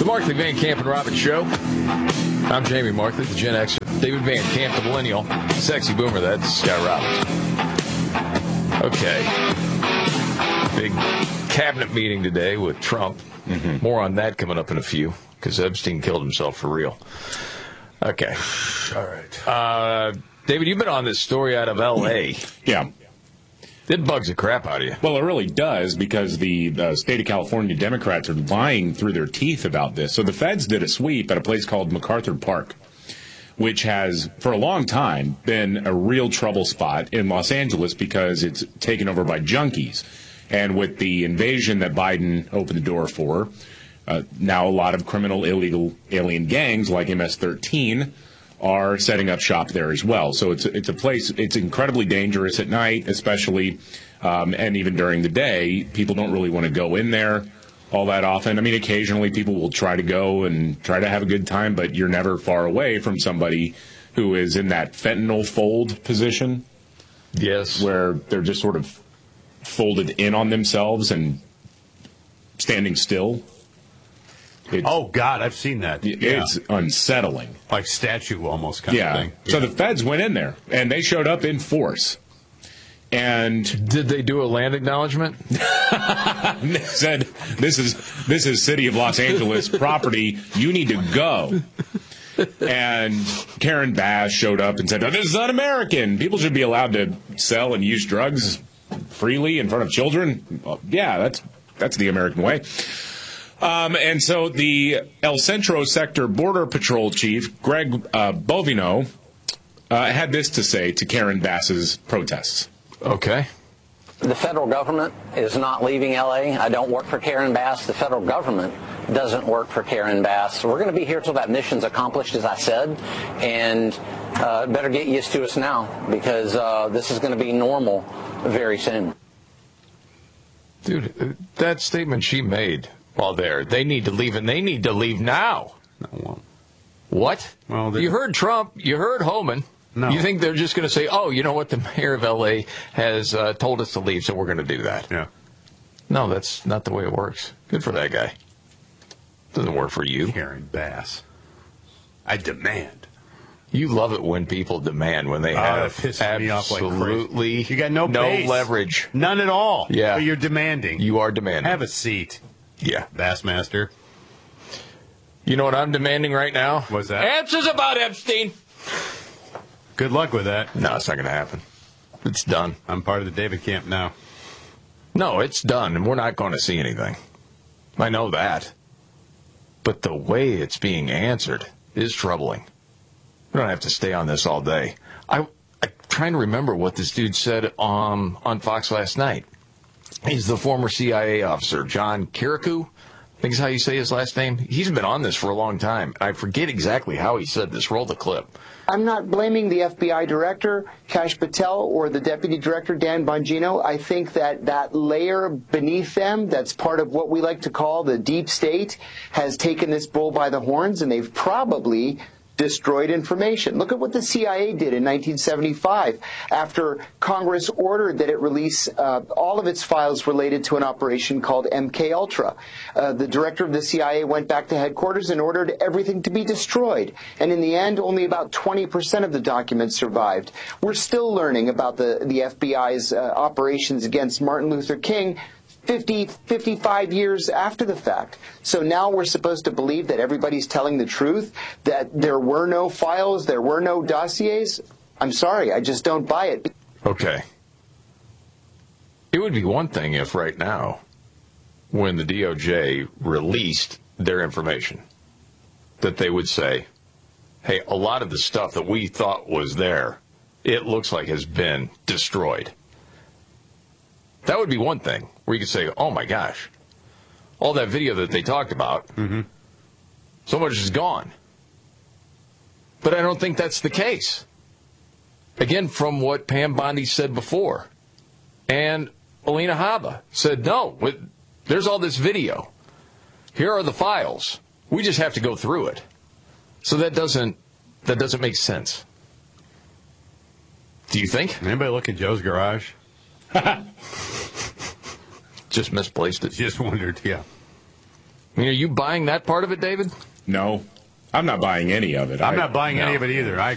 Markley, Van Camp, and Robbins Show. I'm Jamie Markley, the Gen Xer. David Van Camp, the Millennial. Sexy Boomer, that's Scott Robbins. Okay. Big cabinet meeting today with Trump. More on that coming up in a few, because Epstein killed himself for real. Okay. All right. David, you've been on this story out of L.A. Yeah. It bugs the crap out of you. Well, it really does, because the state of California Democrats are lying through their teeth about this. So the feds did a sweep at a place called MacArthur Park, which has, for a long time, been a real trouble spot in Los Angeles because it's taken over by junkies. And with the invasion that Biden opened the door for, now a lot of criminal illegal alien gangs like MS-13 are setting up shop there as well. So it's a place, it's incredibly dangerous at night, especially, and even during the day. People don't really want to go in there all that often. I mean, occasionally people will try to go and try to have a good time, but you're never far away from somebody who is in that fentanyl fold position. Yes. Where they're just sort of folded in on themselves and standing still. Oh, God, I've seen that. It's unsettling. Like statue almost kind of thing. So the feds went in there, and they showed up in force. And did they do a land acknowledgement? They said, this is City of Los Angeles property. You need to go. And Karen Bass showed up and said, "Oh, this is un-American. People should be allowed to sell and use drugs freely in front of children." Well, yeah, that's the American way. And so the El Centro Sector Border Patrol Chief, Greg Bovino, had this to say to Karen Bass's protests. Okay. The federal government is not leaving L.A. I don't work for Karen Bass. The federal government doesn't work for Karen Bass. We're going to be here till that mission's accomplished, as I said, and better get used to us now, because this is going to be normal very soon. Dude, that statement she made while there, they need to leave, and they need to leave now. No. What? Well, you heard Trump, you heard Homan. No. You think they're just going to say, oh, you know what, the mayor of L.A. has told us to leave, so we're going to do that. Yeah. No, that's not the way it works. Good for that guy. Doesn't work for you. Karen Bass. I demand. You love it when people demand, when they have me off like absolutely crazy. You got no base. leverage. None at all. Yeah. But you're demanding. You are demanding. Have a seat. Yeah. Bassmaster. You know what I'm demanding right now? What's that? Answers about Epstein. Good luck with that. No, it's not going to happen. It's done. I'm part of the David camp now. No, it's done, and we're not going to see anything. I know that. But the way it's being answered is troubling. We don't have to stay on this all day. I'm trying to remember what this dude said on Fox last night. He's the former CIA officer, John Kirikou. I think is how you say his last name. He's been on this for a long time. I forget exactly how he said this. Roll the clip. I'm not blaming the FBI director, Kash Patel, or the deputy director, Dan Bongino. I think that layer beneath them, that's part of what we like to call the deep state, has taken this bull by the horns, and they've probably destroyed information. Look at what the CIA did in 1975 after Congress ordered that it release all of its files related to an operation called MKUltra. The director of the CIA went back to headquarters and ordered everything to be destroyed. And in the end, only about 20% of the documents survived. We're still learning about the FBI's operations against Martin Luther King 55 years after the fact. So now we're supposed to believe that everybody's telling the truth, that there were no files, there were no dossiers? I'm sorry, I just don't buy it. Okay. It would be one thing if right now, when the DOJ released their information, that they would say, hey, a lot of the stuff that we thought was there, it looks like has been destroyed. That would be one thing where you could say, oh, my gosh, all that video that they talked about, so much is gone. But I don't think that's the case. Again, from what Pam Bondi said before, and Alina Habba said, no, there's all this video. Here are the files. We just have to go through it. So that doesn't make sense. Do you think? Anybody look at Joe's garage? Just misplaced it. Just wondered, yeah. I mean, are you buying that part of it, David? No, I'm not buying any of it. I'm not buying any of it either. I